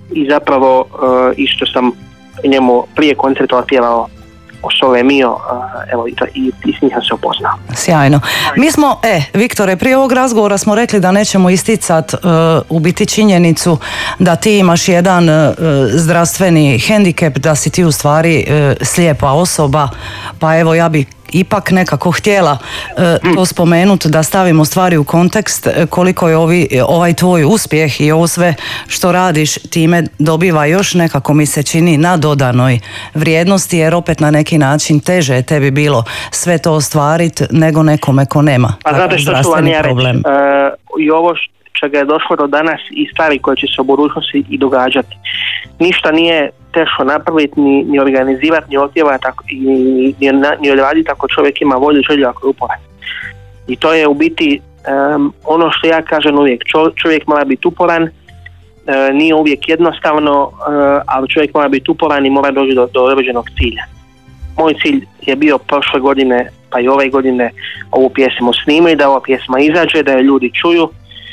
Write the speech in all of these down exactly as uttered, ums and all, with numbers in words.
i zapravo uh, isto sam njemu prije koncerta otpjevao o Sole Mio, evo i, i, i s njih sam se upoznao. Sjajno. Mi smo, e, Viktore, prije ovog razgovora smo rekli da nećemo isticati uh, u biti činjenicu da ti imaš jedan uh, zdravstveni hendikep, da si ti u stvari uh, slijepa osoba, pa evo ja bih ipak nekako htjela uh, to spomenuti, da stavimo stvari u kontekst koliko je ovi, ovaj tvoj uspjeh i ovo sve što radiš time dobiva još nekako, mi se čini, na dodanoj vrijednosti, jer opet na neki način teže je tebi bilo sve to ostvariti nego nekome ko nema. Pa znate što ću vam ja reći, uh, i ovo čega je došlo do danas i stvari koje će se u budućnosti i događati. Ništa nije teško napraviti, ni, ni organizirati, ni otpjevati, i ni, ni, ni odraditi ako čovjek ima volju, želju, ako je uporan. I to je u biti um, ono što ja kažem uvijek. Čo, čovjek mora biti uporan, uh, nije uvijek jednostavno, uh, ali čovjek mora biti uporan i mora doći do, do određenog cilja. Moj cilj je bio prošle godine, pa i ove godine, ovu pjesmu snimiti, da ova pjesma izađe, da je ljudi čuju.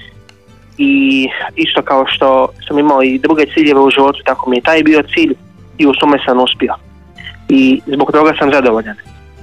I isto kao što sam imao i druge ciljeve u životu, tako mi je taj bio cilj i u tome sam uspio. I zbog toga sam zadovoljan.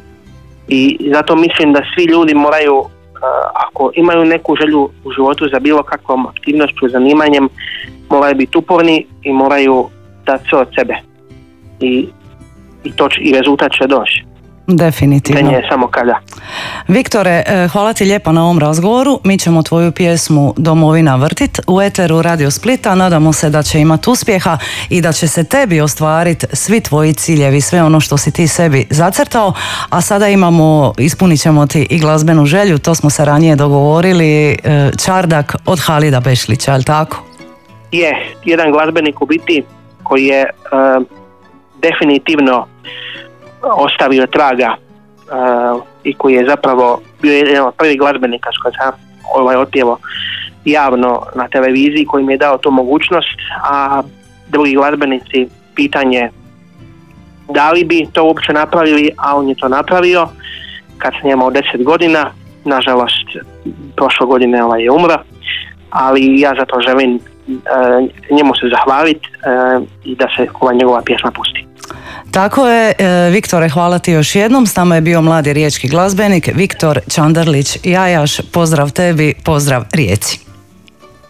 I zato mislim da svi ljudi moraju, ako imaju neku želju u životu za bilo kakvom aktivnošću, zanimanjem, moraju biti uporni i moraju dati sve od sebe. I, i, to će, i rezultat će doći. Definitivno. Je samo kada. Viktore, hvala ti lijepo na ovom razgovoru. Mi ćemo tvoju pjesmu Domovina vrtit u eteru Radio Splita. Nadamo se da će imati uspjeha i da će se tebi ostvariti svi tvoji ciljevi, sve ono što si ti sebi zacrtao. A sada imamo, ispunit ćemo ti i glazbenu želju, to smo se ranije dogovorili, Čardak od Halida Bešlića, je li tako? Je, jedan glazbenik u biti koji je uh, definitivno ostavio traga uh, i koji je zapravo bio jedan od prvih glazbenika s kojim sam ovaj otpjevao javno na televiziji, koji mi je dao tu mogućnost, a drugi glazbenici pitanje da li bi to uopće napravili, a on je to napravio kad sam imao deset godina, nažalost prošle godine ovaj je umro, ali ja zato želim uh, njemu se zahvaliti uh, i da se ova njegova pjesma pusti. Tako je, Viktore, hvala ti još jednom. S nama je bio mladi riječki glazbenik Viktor Čandarlić Jajaš. Pozdrav tebi, pozdrav Rijeci.